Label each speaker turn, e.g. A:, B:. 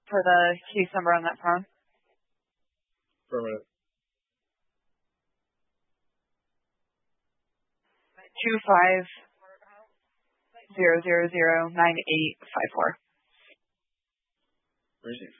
A: for the case number on that phone?
B: Affirmative.
A: 250009854.
B: Receive.